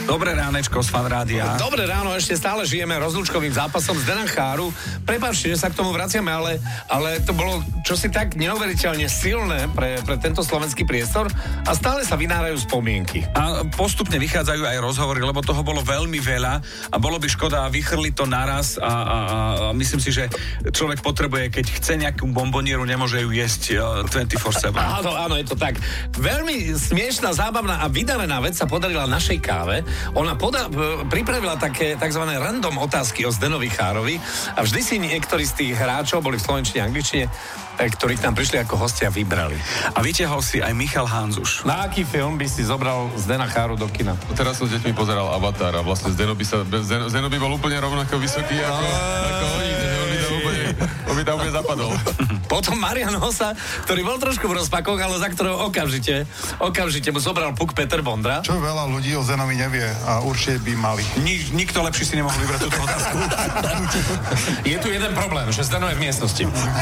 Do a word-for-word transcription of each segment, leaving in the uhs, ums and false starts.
Dobré ránečko z Fanrádia. Dobré ráno, ešte stále žijeme rozlúčkovým zápasom z Zdena Cháru. Prepáčte, že sa k tomu vraciame, ale, ale to bolo čosi tak neuveriteľne silné pre, pre tento slovenský priestor a stále sa vynárajú spomienky. A postupne vychádzajú aj rozhovory, lebo toho bolo veľmi veľa a bolo by škoda vychrliť to naraz a, a, a myslím si, že človek potrebuje, keď chce nejakú bombonieru, nemôže ju jesť dvadsaťštyri sedem. Áno, áno, je to tak. Veľmi smiešná, zábavná a vydarená vec sa podarila našej káve. Ona poda- pripravila také tzv. Random otázky o Zdenovi Chárovi a vždy si niektorí z tých hráčov, boli v slovenčine, angličtine, ktorí tam prišli ako hostia, vybrali. A vytiahol si aj Michal Hanzuš. Na aký film by si zobral Zdena Cháru do kina? Teraz som s deťmi pozeral Avatar a vlastne Zdeno by, sa, Zdeno, Zdeno by bol úplne rovnako vysoký ako, ako oni, že on by tam úplne, on by tam úplne zapadol. Potom Marian Hosa, ktorý bol trošku v rozpakoch, ale za ktorého okamžite, okamžite mu zobral puk Peter Bondra. Čo veľa ľudí o Zenovi nevie a určite by mali. Nik, nikto lepší si nemohol vybrať túto otázku. Je tu jeden problém, že Zdeno je v miestnosti.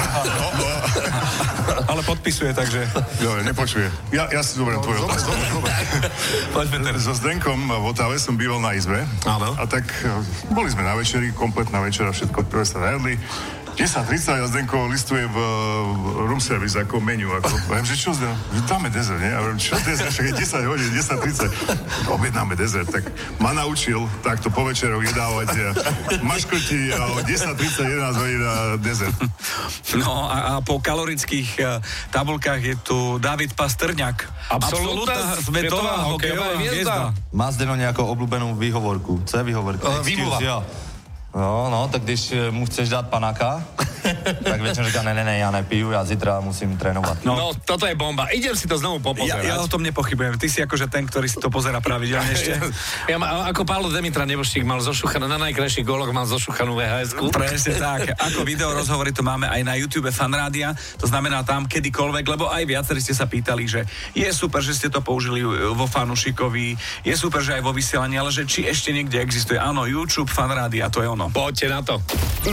Ale podpisuje, takže... Jo, nepočuje. Ja, ja si zoberiem tvoju otázku. Poď, Peter. So Zdenkom v Otave som býval na izbe. Áno. A tak boli sme na večeri, kompletná večera, všetko, ktoré sa najedli. desať tridsať a Zdenko listuje v, v room service ako menu. Ako, viem, že čo Zdeno? Dáme dezert, nie? A viem, čo dezert? Však je desať hodín, desať tridsať. Objednáme dezert. Tak ma naučil takto po večeroch jedávať maškrti a o desať tridsať, jedenásť hodín a dezert. No a, a po kalorických uh, tabulkách je tu David Pastrňák. Absolútna svetová hokejová hviezda. Má Zdeno nejakou obľúbenú výhovorku? Co je výhovorka? Uh, výmluva. No, no, tak když mu chceš dát panáka, tak väčšinou říká, ne, ne, ne, ja nepiju, ja zítra musím trénovať. No, no, toto je bomba. Idem si to znovu popozerať. Ja, ja o tom nepochybujem. Ty si akože ten, ktorý si to pozerá pravidelne ešte. Ja, ja, ako Pálo Demitra Neboštík mal zošuchanú, na najkrajších góloch mal zošuchanú vé há esku. Presne tak. Ako video rozhovory to máme aj na YouTube Fanrádia. To znamená tam kedykoľvek, lebo aj viacerí ste sa pýtali, že je super, že ste to použili vo Fanušikovi, je super, že aj vo vysielaní, ale že či ešte niekde existuje. Áno, YouTube Fanrádia, to je ono. Poďte na to.